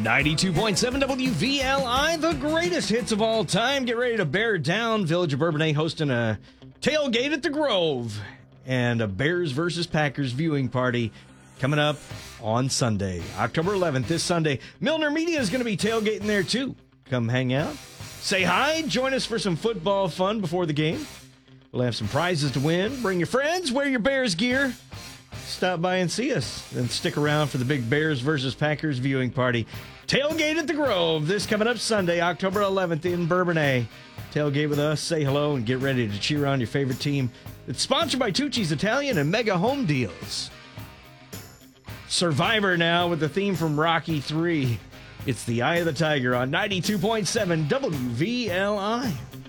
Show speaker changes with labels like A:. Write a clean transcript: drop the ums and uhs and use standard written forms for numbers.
A: 92.7 WVLI, the greatest hits of all time. Get ready to bear down. Village of Bourbonnais hosting a tailgate at the Grove and a Bears versus Packers viewing party coming up on Sunday, October 11th, this Sunday. Milner Media is going to be tailgating there too. Come hang out, say hi, join us for some football fun before the game. We'll have some prizes to win. Bring your friends, wear your Bears gear. Stop by and see us. Then stick around for the big Bears versus Packers viewing party. Tailgate at the Grove. This coming up Sunday, October 11th in Bourbonnais. Tailgate with us. Say hello and get ready to cheer on your favorite team. It's sponsored by Tucci's Italian and Mega Home Deals. Survivor now with the theme from Rocky 3. It's the Eye of the Tiger on 92.7 WVLI.